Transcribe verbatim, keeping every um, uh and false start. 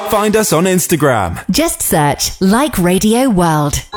Find us on Instagram. Just search Like Radio World.